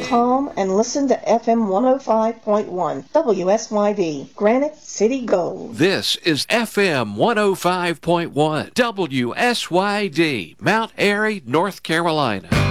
calm and listen to FM 105.1 WSYD, Granite City Gold. This is FM 105.1 WSYD, Mount Airy, North Carolina.